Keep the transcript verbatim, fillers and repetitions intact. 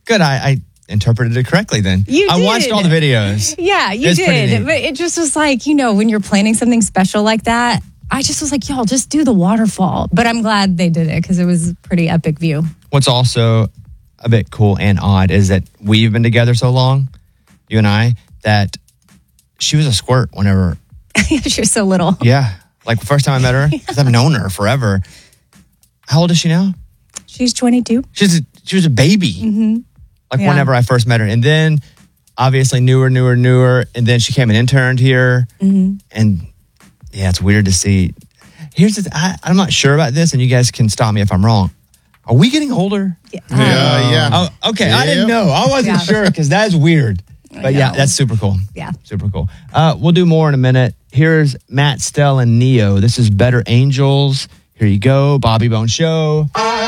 Good. I, I interpreted it correctly then. You I did. watched all the videos. Yeah, you It's pretty did. neat. But it just was like, you know, when you're planning something special like that, I just was like, y'all, just do the waterfall. But I'm glad they did it because it was a pretty epic view. What's also a bit cool and odd is that we've been together so long, you and I, that she was a squirt whenever. She was so little. Yeah. Like the first time I met her, because I've known her forever. How old is she now? She's twenty-two. She's a, she was a baby. Mm-hmm. Like Yeah. whenever I first met her. And then obviously knew her, knew her, knew her. And then she came and interned here. Mm-hmm. And yeah, it's weird to see. Here's the th- I, I'm not sure about this, and you guys can stop me if I'm wrong. Are we getting older? Yeah. Yeah, yeah. Oh, okay. I didn't Yeah. know. I wasn't Yeah. sure because that's weird. But yeah, know. that's super cool. Yeah. Super cool. Uh, we'll do more in a minute. Here's Matt, Stell, and Neo. This is Better Angels. Here you go. Bobby Bone Show.